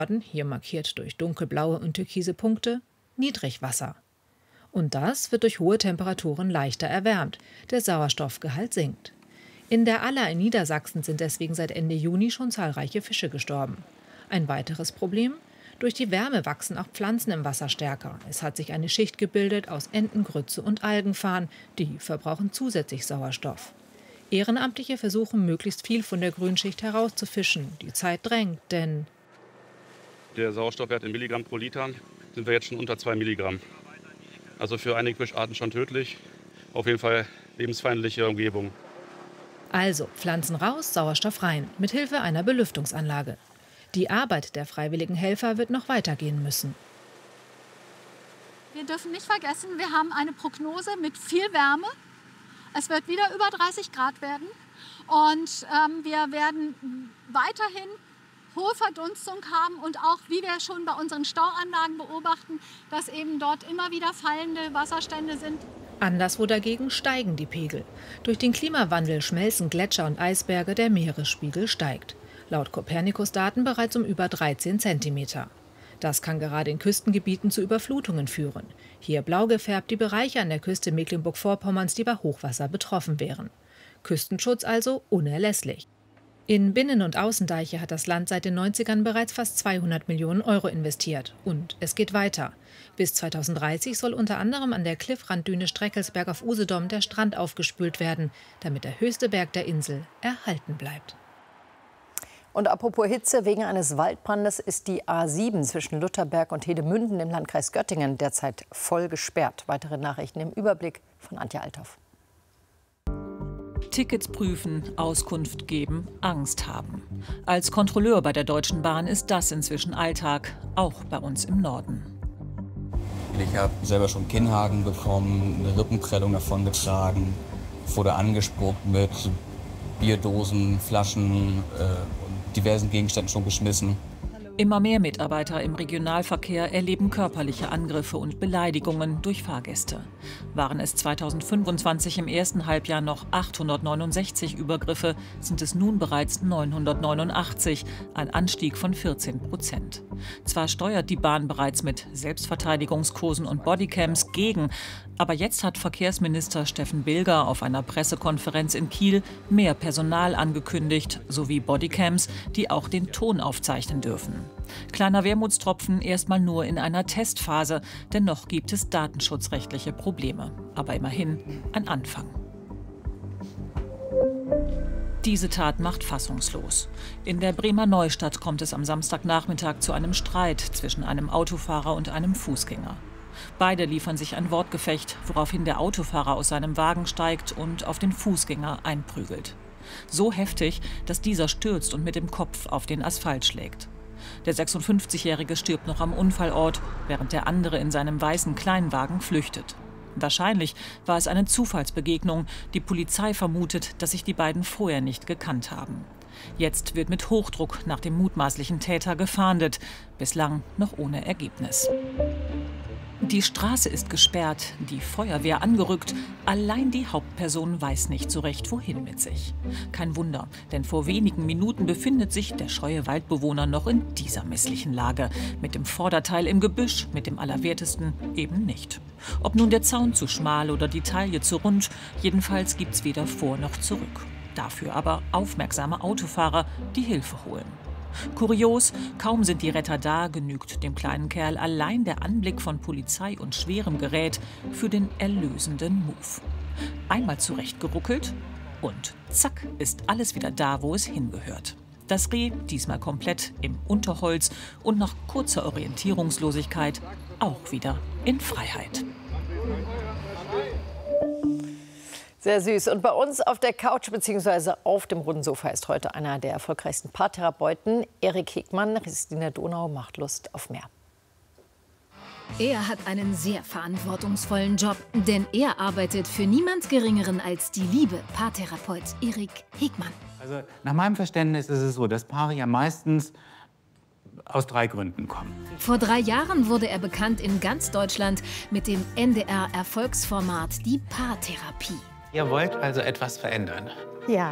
hier markiert durch dunkelblaue und türkise Punkte, Niedrigwasser. Und das wird durch hohe Temperaturen leichter erwärmt. Der Sauerstoffgehalt sinkt. In der Aller in Niedersachsen sind deswegen seit Ende Juni schon zahlreiche Fische gestorben. Ein weiteres Problem? Durch die Wärme wachsen auch Pflanzen im Wasser stärker. Es hat sich eine Schicht gebildet aus Entengrütze und Algenfarn. Die verbrauchen zusätzlich Sauerstoff. Ehrenamtliche versuchen, möglichst viel von der Grünschicht herauszufischen. Die Zeit drängt, denn der Sauerstoffwert in Milligramm pro Liter sind wir jetzt schon unter 2 Milligramm. Also für einige Fischarten schon tödlich. Auf jeden Fall lebensfeindliche Umgebung. Also Pflanzen raus, Sauerstoff rein, mithilfe einer Belüftungsanlage. Die Arbeit der freiwilligen Helfer wird noch weitergehen müssen. Wir dürfen nicht vergessen, wir haben eine Prognose mit viel Wärme. Es wird wieder über 30 Grad werden. Und wir werden weiterhin hohe Verdunstung haben und auch, wie wir schon bei unseren Stauanlagen beobachten, dass eben dort immer wieder fallende Wasserstände sind. Anderswo dagegen steigen die Pegel. Durch den Klimawandel schmelzen Gletscher und Eisberge, der Meeresspiegel steigt. Laut Copernicus-Daten bereits um über 13 Zentimeter. Das kann gerade in Küstengebieten zu Überflutungen führen. Hier blau gefärbt die Bereiche an der Küste Mecklenburg-Vorpommerns, die bei Hochwasser betroffen wären. Küstenschutz also unerlässlich. In Binnen- und Außendeiche hat das Land seit den 90ern bereits fast 200 Millionen Euro investiert. Und es geht weiter. Bis 2030 soll unter anderem an der Kliffranddüne Streckelsberg auf Usedom der Strand aufgespült werden, damit der höchste Berg der Insel erhalten bleibt. Und apropos Hitze, wegen eines Waldbrandes ist die A7 zwischen Lutherberg und Hedemünden im Landkreis Göttingen derzeit voll gesperrt. Weitere Nachrichten im Überblick von Antje Althoff. Tickets prüfen, Auskunft geben, Angst haben. Als Kontrolleur bei der Deutschen Bahn ist das inzwischen Alltag, auch bei uns im Norden. Ich habe selber schon Kinnhaken bekommen, eine Rippenprellung davongetragen, wurde angespuckt mit Bierdosen, Flaschen und diversen Gegenständen schon geschmissen. Immer mehr Mitarbeiter im Regionalverkehr erleben körperliche Angriffe und Beleidigungen durch Fahrgäste. Waren es 2025 im ersten Halbjahr noch 869 Übergriffe, sind es nun bereits 989, ein Anstieg von 14%. Zwar steuert die Bahn bereits mit Selbstverteidigungskursen und Bodycams gegen, aber jetzt hat Verkehrsminister Steffen Bilger auf einer Pressekonferenz in Kiel mehr Personal angekündigt, sowie Bodycams, die auch den Ton aufzeichnen dürfen. Kleiner Wermutstropfen erstmal nur in einer Testphase, denn noch gibt es datenschutzrechtliche Probleme. Aber immerhin ein Anfang. Diese Tat macht fassungslos. In der Bremer Neustadt kommt es am Samstagnachmittag zu einem Streit zwischen einem Autofahrer und einem Fußgänger. Beide liefern sich ein Wortgefecht, woraufhin der Autofahrer aus seinem Wagen steigt und auf den Fußgänger einprügelt. So heftig, dass dieser stürzt und mit dem Kopf auf den Asphalt schlägt. Der 56-Jährige stirbt noch am Unfallort, während der andere in seinem weißen Kleinwagen flüchtet. Wahrscheinlich war es eine Zufallsbegegnung. Die Polizei vermutet, dass sich die beiden vorher nicht gekannt haben. Jetzt wird mit Hochdruck nach dem mutmaßlichen Täter gefahndet, bislang noch ohne Ergebnis. Die Straße ist gesperrt, die Feuerwehr angerückt. Allein die Hauptperson weiß nicht so recht, wohin mit sich. Kein Wunder, denn vor wenigen Minuten befindet sich der scheue Waldbewohner noch in dieser misslichen Lage. Mit dem Vorderteil im Gebüsch, mit dem Allerwertesten eben nicht. Ob nun der Zaun zu schmal oder die Taille zu rund, jedenfalls gibt's weder vor noch zurück. Dafür aber aufmerksame Autofahrer, die Hilfe holen. Kurios, kaum sind die Retter da, genügt dem kleinen Kerl allein der Anblick von Polizei und schwerem Gerät für den erlösenden Move. Einmal zurechtgeruckelt und zack, ist alles wieder da, wo es hingehört. Das Reh, diesmal komplett im Unterholz und nach kurzer Orientierungslosigkeit auch wieder in Freiheit. Sehr süß. Und bei uns auf der Couch bzw. auf dem runden Sofa ist heute einer der erfolgreichsten Paartherapeuten, Erik Hegmann. Christine Donau macht Lust auf mehr. Er hat einen sehr verantwortungsvollen Job, denn er arbeitet für niemand Geringeren als die liebe Paartherapeut Erik Hegmann. Also nach meinem Verständnis ist es so, dass Paare ja meistens aus 3 Gründen kommen. Vor 3 Jahren wurde er bekannt in ganz Deutschland mit dem NDR-Erfolgsformat Die Paartherapie. Ihr wollt also etwas verändern? Ja.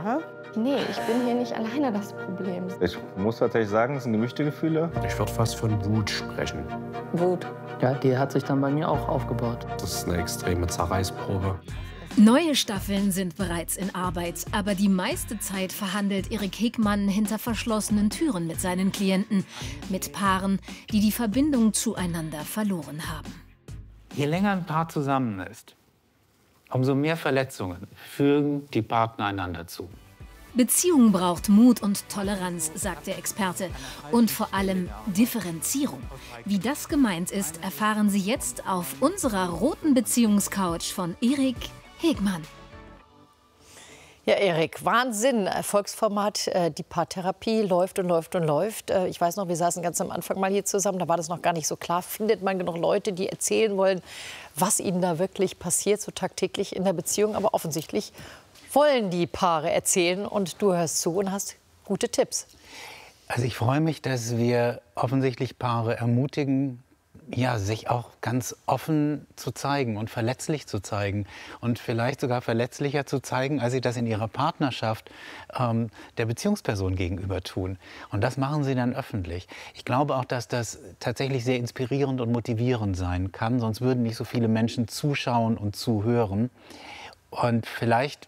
Nee, ich bin hier nicht alleine das Problem. Ich muss tatsächlich sagen, es sind gemischte Gefühle. Ich würde fast von Wut sprechen. Wut. Ja, die hat sich dann bei mir auch aufgebaut. Das ist eine extreme Zerreißprobe. Neue Staffeln sind bereits in Arbeit, aber die meiste Zeit verhandelt Erik Hegmann hinter verschlossenen Türen mit seinen Klienten, mit Paaren, die die Verbindung zueinander verloren haben. Je länger ein Paar zusammen ist, umso mehr Verletzungen fügen die Partner einander zu. Beziehung braucht Mut und Toleranz, sagt der Experte. Und vor allem Differenzierung. Wie das gemeint ist, erfahren Sie jetzt auf unserer roten Beziehungscouch von Erik Hegmann. Ja, Erik, Wahnsinn. Erfolgsformat, die Paartherapie läuft und läuft und läuft. Ich weiß noch, wir saßen ganz am Anfang mal hier zusammen, da war das noch gar nicht so klar. Findet man genug Leute, die erzählen wollen, was ihnen da wirklich passiert, so tagtäglich in der Beziehung? Aber offensichtlich wollen die Paare erzählen und du hörst zu und hast gute Tipps. Also ich freue mich, dass wir offensichtlich Paare ermutigen, ja, sich auch ganz offen zu zeigen und verletzlich zu zeigen und vielleicht sogar verletzlicher zu zeigen, als sie das in ihrer Partnerschaft der Beziehungsperson gegenüber tun. Und das machen sie dann öffentlich. Ich glaube auch, dass das tatsächlich sehr inspirierend und motivierend sein kann, sonst würden nicht so viele Menschen zuschauen und zuhören. Und vielleicht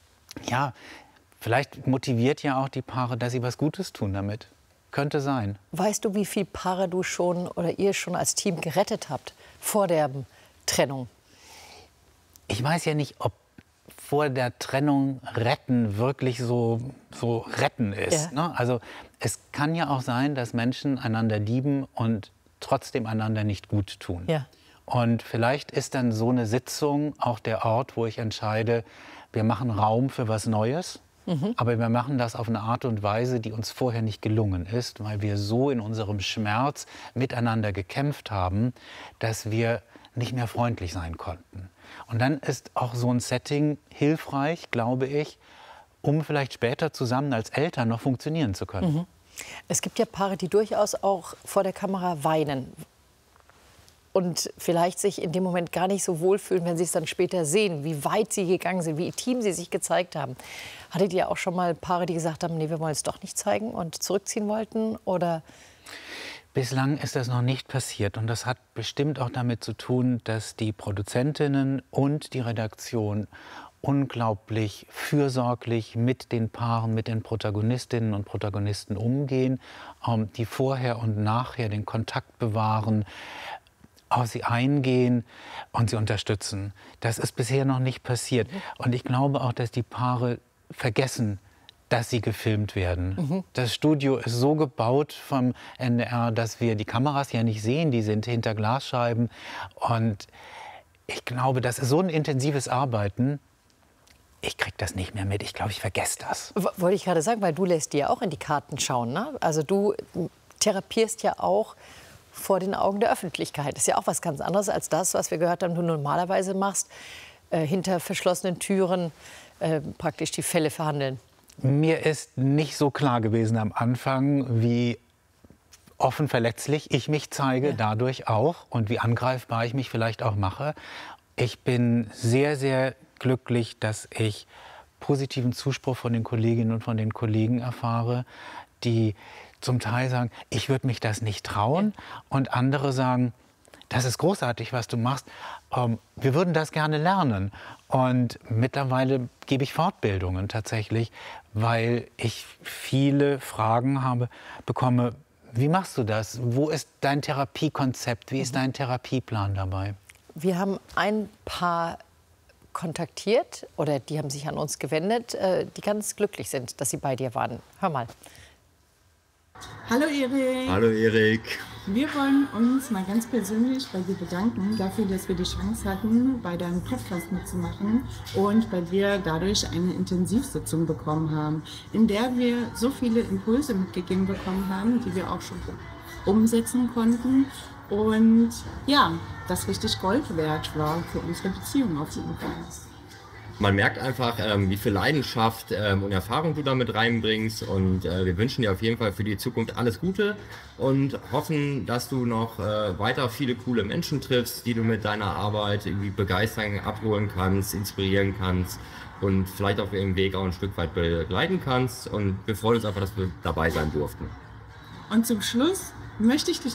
motiviert ja auch die Paare, dass sie was Gutes tun damit. Könnte sein. Weißt du, wie viele Paare du schon oder ihr schon als Team gerettet habt vor der Trennung? Ich weiß ja nicht, ob vor der Trennung retten wirklich so retten ist. Ja. Ne? Also es kann ja auch sein, dass Menschen einander lieben und trotzdem einander nicht gut tun. Ja. Und vielleicht ist dann so eine Sitzung auch der Ort, wo ich entscheide, wir machen Raum für was Neues. Aber wir machen das auf eine Art und Weise, die uns vorher nicht gelungen ist, weil wir so in unserem Schmerz miteinander gekämpft haben, dass wir nicht mehr freundlich sein konnten. Und dann ist auch so ein Setting hilfreich, glaube ich, um vielleicht später zusammen als Eltern noch funktionieren zu können. Es gibt ja Paare, die durchaus auch vor der Kamera weinen und vielleicht sich in dem Moment gar nicht so wohlfühlen, wenn sie es dann später sehen, wie weit sie gegangen sind, wie intim sie sich gezeigt haben. Hattet ihr auch schon mal Paare, die gesagt haben, nee, wir wollen es doch nicht zeigen und zurückziehen wollten? Oder? Bislang ist das noch nicht passiert und das hat bestimmt auch damit zu tun, dass die Produzentinnen und die Redaktion unglaublich fürsorglich mit den Paaren, mit den Protagonistinnen und Protagonisten umgehen, die vorher und nachher den Kontakt bewahren, auf sie eingehen und sie unterstützen. Das ist bisher noch nicht passiert. Und ich glaube auch, dass die Paare vergessen, dass sie gefilmt werden. Das Studio ist so gebaut vom NDR, dass wir die Kameras ja nicht sehen. Die sind hinter Glasscheiben. Und ich glaube, das ist so ein intensives Arbeiten. Ich kriege das nicht mehr mit. Ich glaube, ich vergesse das. Wollte ich gerade sagen, weil du lässt dir auch in die Karten schauen. Ne? Also du therapierst ja auch vor den Augen der Öffentlichkeit. Das ist ja auch was ganz anderes als das, was wir gehört haben, du normalerweise machst, hinter verschlossenen Türen praktisch die Fälle verhandeln. Mir ist nicht so klar gewesen am Anfang, wie offen verletzlich ich mich zeige, dadurch auch, und wie angreifbar ich mich vielleicht auch mache. Ich bin sehr, sehr glücklich, dass ich positiven Zuspruch von den Kolleginnen und von den Kollegen erfahre, die zum Teil sagen, ich würde mich das nicht trauen. Und andere sagen, das ist großartig, was du machst. Wir würden das gerne lernen. Und mittlerweile gebe ich Fortbildungen tatsächlich, weil ich viele Fragen bekomme. Wie machst du das? Wo ist dein Therapiekonzept? Wie ist dein Therapieplan dabei? Wir haben ein Paar kontaktiert, oder die haben sich an uns gewendet, die ganz glücklich sind, dass sie bei dir waren. Hör mal. Hallo Erik. Hallo Erik. Wir wollen uns mal ganz persönlich bei dir bedanken dafür, dass wir die Chance hatten, bei deinem Podcast mitzumachen und bei dir dadurch eine Intensivsitzung bekommen haben, in der wir so viele Impulse mitgegeben bekommen haben, die wir auch schon umsetzen konnten und ja, das richtig Gold wert war für unsere Beziehung auf jeden Fall. Man merkt einfach, wie viel Leidenschaft und Erfahrung du damit reinbringst, und wir wünschen dir auf jeden Fall für die Zukunft alles Gute und hoffen, dass du noch weiter viele coole Menschen triffst, die du mit deiner Arbeit irgendwie begeistern, abholen kannst, inspirieren kannst, und vielleicht auf ihrem Weg auch ein Stück weit begleiten kannst. Und wir freuen uns einfach, dass wir dabei sein durften. Und zum Schluss möchte ich dich